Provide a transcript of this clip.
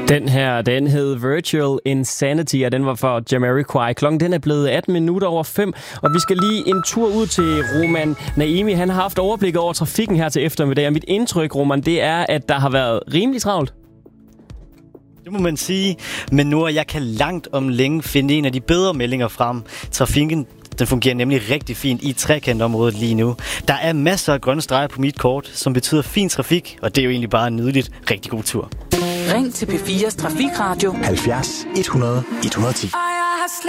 Den her, den hed Virtual Insanity, og den var for Jamiroquai. Klokken den er blevet 18 minutter over 5, og vi skal lige en tur ud til Roman Naimi. Han har haft overblik over trafikken her til eftermiddag, og mit indtryk, Roman, det er, at der har været rimelig travlt. Det må man sige, men nu jeg kan langt om længe finde en af de bedre meldinger frem. Trafikken den fungerer nemlig rigtig fint i trekantområdet lige nu. Der er masser af grønne streger på mit kort, som betyder fin trafik, og det er jo egentlig bare nydeligt. Rigtig god tur. Ring til P4's Trafikradio 70 100 110.